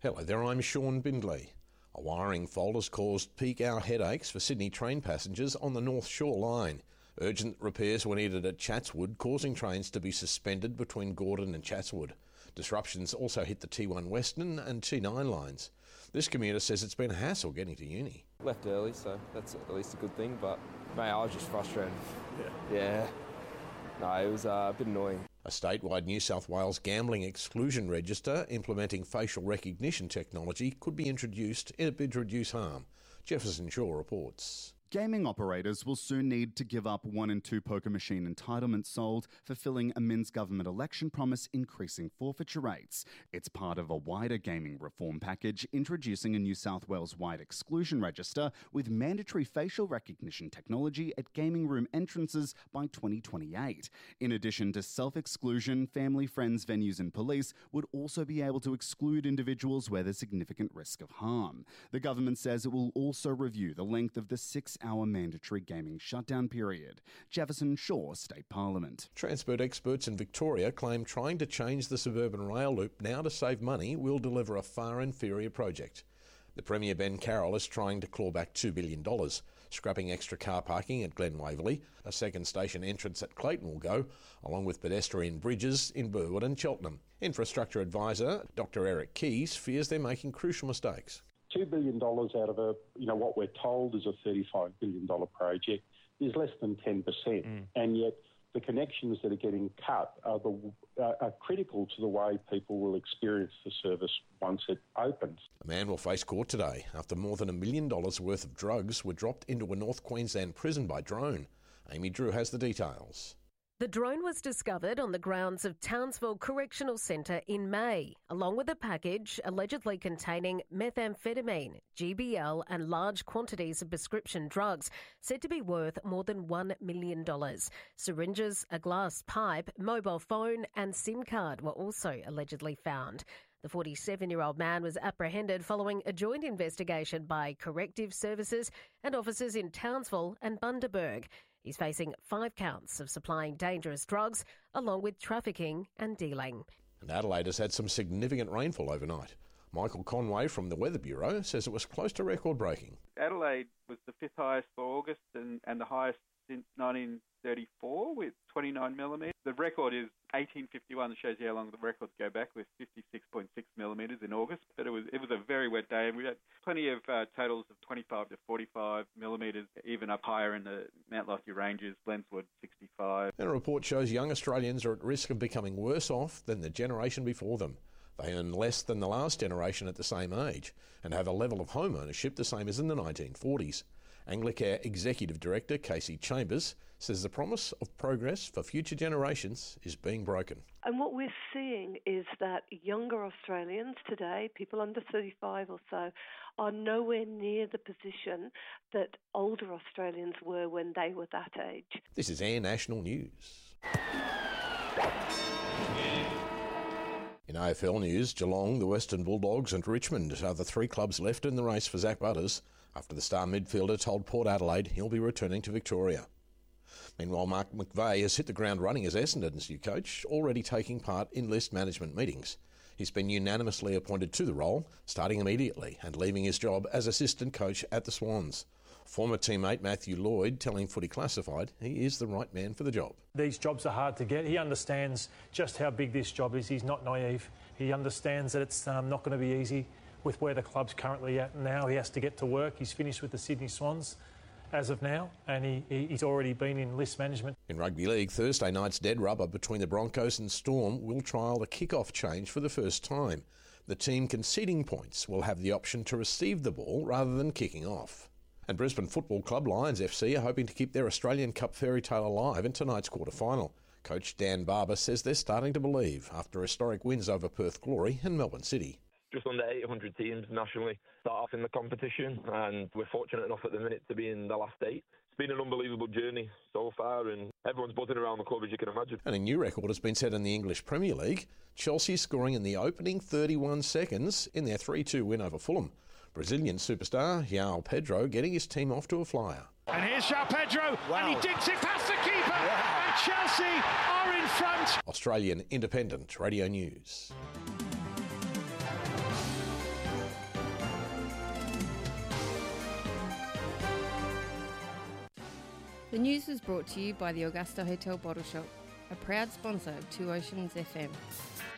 Hello there, I'm Sean Bindley. A wiring fault has caused peak hour headaches for Sydney train passengers on the North Shore line. Urgent repairs were needed at Chatswood, causing trains to be suspended between Gordon and Chatswood. Disruptions also hit the T1 Western and T9 lines. This commuter says it's been a hassle getting to uni. Left early, so that's at least a good thing, but mate, I was just frustrated. Yeah. No, it was a bit annoying. A statewide New South Wales gambling exclusion register implementing facial recognition technology could be introduced in a bid to reduce harm. Jefferson Shaw reports. Gaming operators will soon need to give up 1 in 2 poker machine entitlements sold, fulfilling a Min's government election promise increasing forfeiture rates. It's part of a wider gaming reform package introducing a New South Wales-wide exclusion register with mandatory facial recognition technology at gaming room entrances by 2028. In addition to self-exclusion, family, friends, venues and police would also be able to exclude individuals where there's significant risk of harm. The government says it will also review the length of the 6-hour mandatory gaming shutdown period. Jefferson Shaw, State Parliament. Transport experts in Victoria claim trying to change the suburban rail loop now to save money will deliver a far inferior project. The Premier Ben Carroll is trying to claw back $2 billion, scrapping extra car parking at Glen Waverley, a second station entrance at Clayton will go, along with pedestrian bridges in Burwood and Cheltenham. Infrastructure advisor Dr Eric Keys fears they're making crucial mistakes. $2 billion out of what we're told is a $35 billion project is less than 10%. And yet the connections that are getting cut are critical to the way people will experience the service once it opens. A man will face court today after more than $1 million worth of drugs were dropped into a North Queensland prison by drone. Amy Drew has the details. The drone was discovered on the grounds of Townsville Correctional Centre in May, along with a package allegedly containing methamphetamine, GBL and large quantities of prescription drugs, said to be worth more than $1 million. Syringes, a glass pipe, mobile phone and SIM card were also allegedly found. The 47-year-old man was apprehended following a joint investigation by corrective services and officers in Townsville and Bundaberg. He's facing 5 counts of supplying dangerous drugs, along with trafficking and dealing. And Adelaide has had some significant rainfall overnight. Michael Conway from the Weather Bureau says it was close to record-breaking. Adelaide was the 5th highest for August and the highest since 1934 with 29 millimetres. The record is 1851, that shows you how long the records go back, with 56.6 millimetres in August. But it was a very wet day, and we had plenty of totals of 25 to 45 millimetres, even up higher in the Mount Lofty Ranges, Glenswood 65. And a report shows young Australians are at risk of becoming worse off than the generation before them. They earn less than the last generation at the same age and have a level of home ownership the same as in the 1940s. Anglicare Executive Director Casey Chambers says the promise of progress for future generations is being broken. And what we're seeing is that younger Australians today, people under 35 or so, are nowhere near the position that older Australians were when they were that age. This is Air National News. In AFL news, Geelong, the Western Bulldogs and Richmond are the 3 clubs left in the race for Zach Butters after the star midfielder told Port Adelaide he'll be returning to Victoria. Meanwhile, Mark McVeigh has hit the ground running as Essendon's new coach, already taking part in list management meetings. He's been unanimously appointed to the role, starting immediately and leaving his job as assistant coach at the Swans. Former teammate Matthew Lloyd telling Footy Classified he is the right man for the job. These jobs are hard to get. He understands just how big this job is. He's not naive. He understands that it's not going to be easy with where the club's currently at now. He has to get to work. He's finished with the Sydney Swans as of now, and he's already been in list management. In rugby league, Thursday night's dead rubber between the Broncos and Storm will trial the kick-off change for the first time. The team conceding points will have the option to receive the ball rather than kicking off. And Brisbane Football Club Lions FC are hoping to keep their Australian Cup fairy tale alive in tonight's quarter-final. Coach Dan Barber says they're starting to believe after historic wins over Perth Glory and Melbourne City. Just under 800 teams nationally start off in the competition, and we're fortunate enough at the minute to be in the last 8. It's been an unbelievable journey so far, and everyone's buzzing around the club, as you can imagine. And a new record has been set in the English Premier League. Chelsea scoring in the opening 31 seconds in their 3-2 win over Fulham. Brazilian superstar João Pedro getting his team off to a flyer. And here's João Pedro, and he digs it past the keeper, and Chelsea are in front. Australian Independent Radio News. The news was brought to you by the Augusta Hotel Bottle Shop, a proud sponsor of Two Oceans FM.